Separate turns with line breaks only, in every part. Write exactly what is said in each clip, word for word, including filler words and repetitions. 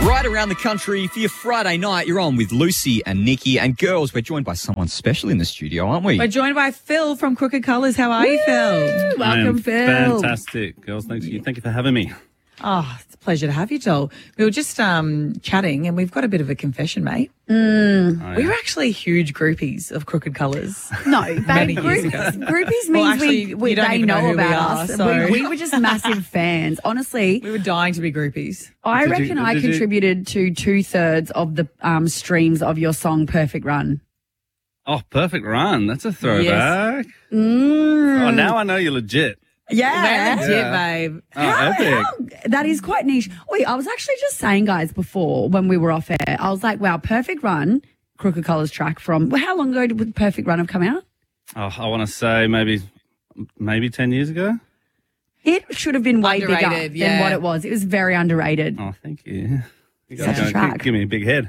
Right around the country for your Friday night, you're on with Lucy and Nikki. And girls, we're joined by someone special in the studio, aren't we?
We're joined by Phil from Crooked Colours. How are you, Phil?
Welcome,
Phil.
Fantastic, girls. Thank you. Thank you for having me.
Oh, it's a pleasure to have you, Joel. We were just um, chatting and we've got a bit of a confession, mate.
Mm. Oh, yeah.
We were actually huge groupies of Crooked Colours.
No,
Many
babe,
years
group,
ago.
groupies means
Well, actually,
we, we
you don't
they
even
know,
know who we
about
are,
us.
so-
We, we were just massive fans. Honestly,
We were dying to be groupies.
I
Did you-
reckon I
did you-
contributed to two thirds of the um, streams of your song "Perfect Run."
Oh, Perfect Run. That's a throwback.
Mm.
Oh, now I know you're legit.
Yeah.
We're legit, babe.
Oh, epic.
How- that is quite niche. Wait, I was actually just saying, guys, before when we were off air, I was like, wow, Perfect Run, Crooked Colours track from, well, how long ago did Perfect Run have come out?
Oh, I want to say maybe, maybe ten years ago.
It should have been way
Underrated,
bigger
yeah.
than what it was. It was very underrated.
Oh, thank you. You
Such
guys
a
gonna
track.
give, give me a big head.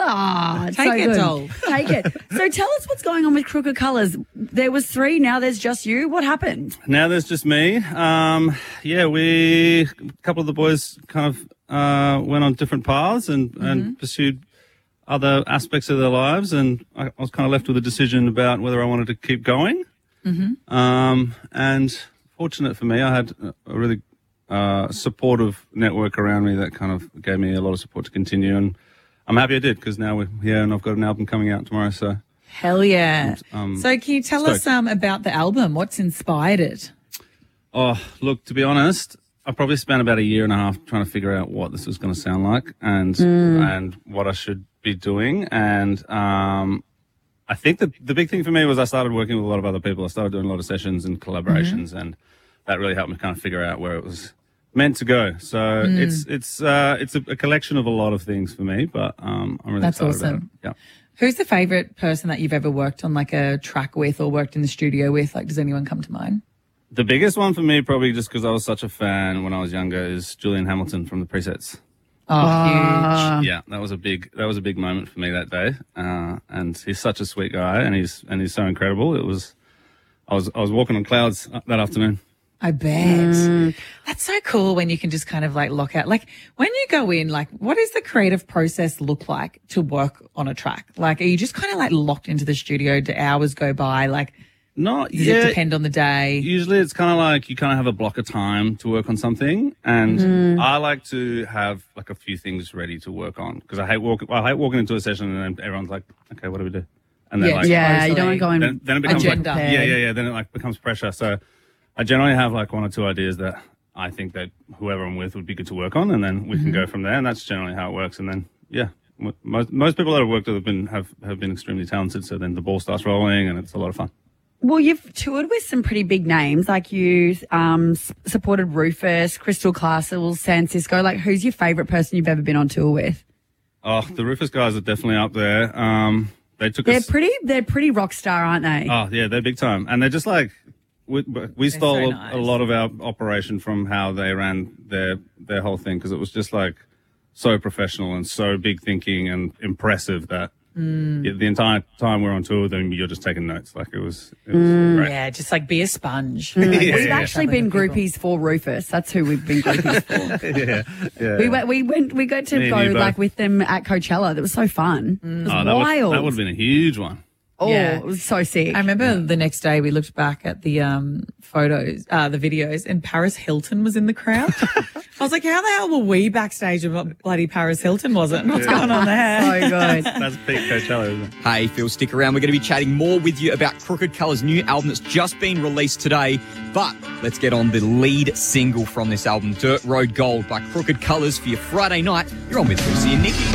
Ah,
Take
so
it,
good.
doll.
Take it. So tell us what's going on with Crooked Colours. There was three, now there's just you. What happened?
Now there's just me. Um, yeah, we, a couple of the boys kind of uh, went on different paths and,
Mm-hmm.
and pursued other aspects of their lives. And I, I was kind of left with a decision about whether I wanted to keep going.
Mm-hmm.
Um, and fortunate for me, I had a a really uh, supportive network around me that kind of gave me a lot of support to continue. And I'm happy I did, because now we're here and I've got an album coming out tomorrow. So,
Hell yeah.
Um,
so can you tell us
stoked.
um, about the album? What's inspired it?
oh, look, to be honest, I probably spent about a year and a half trying to figure out what this was going to sound like and and what I should be doing. And um, I think the the big thing for me was I started working with a lot of other people. I started doing a lot of sessions and collaborations, and that really helped me kind of figure out where it was meant to go. So it's it's uh, it's a, a collection of a lot of things for me, but um, I'm really
That's
excited
awesome.
about it. Yeah.
Who's the favourite person that you've ever worked on like a track with or worked in the studio with? Like, does anyone come to mind?
The biggest one for me, probably just because I was such a fan when I was younger, is Julian Hamilton from the Presets.
Oh, huge.
Yeah, that was a big that was a big moment for me that day. Uh, and he's such a sweet guy, and he's and he's so incredible. It was, I was I was walking on clouds that afternoon.
I bet. That's so cool when you can just kind of like lock out. Like when you go in, like what does the creative process look like to work on a track? Like are you just kind of like locked into the studio? Do hours go by? Like
Not
does
yeah.
it depend on the day?
Usually, it's kind of like you kind of have a block of time to work on something, and I like to have like a few things ready to work on because I hate walking. Well, I hate walking into a session and then everyone's like, "Okay, what do we do?" And then
Yeah,
like,
Yeah, you don't want to go in.
then, then it becomes
Agenda.
like, yeah, yeah, yeah. Then it like becomes pressure. So I generally have like one or two ideas that I think that whoever I'm with would be good to work on, and then we can go from there. And that's generally how it works. And then yeah, mo- most most people that I've worked with have been have have been extremely talented. So then the ball starts rolling, and it's a lot of fun.
Well, you've toured with some pretty big names, like you um, s- supported Rufus, Crystal Castles, San Cisco. Like, who's your favourite person you've ever been on tour with?
Oh, the Rufus guys are definitely up there. Um, they took
They're
us.
pretty. They're pretty rock star, aren't they?
Oh, yeah, they're big time. And they're just like, we, we stole
so
a,
nice.
a lot of our operation from how they ran their, their whole thing, because it was just like so professional and so big thinking and impressive that yeah, the entire time we're on tour with them, you're just taking notes. Like it was, it was great.
Yeah, just like be a sponge.
Yeah,
we've
yeah.
actually been groupies for Rufus. That's who we've been groupies for.
yeah, yeah.
We went. We went. We got to
Me and
go
you both.
like with them at Coachella. That was so fun. It was
Oh, that would,
wild.
that would have been a huge one.
oh,
Yeah.
it was so sick.
I remember the next day we looked back at the um, photos, uh, the videos, and Paris Hilton was in the crowd. I was like, how the hell were we backstage and bloody Paris Hilton wasn't? What's going on there?
so good.
That's peak Coachella, isn't it?
Hey, Phil, stick around. We're going to be chatting more with you about Crooked Colours' new album that's just been released today. But let's get on the lead single from this album, Dirt Road Gold by Crooked Colours, for your Friday night. You're on with Lucy and Nikki.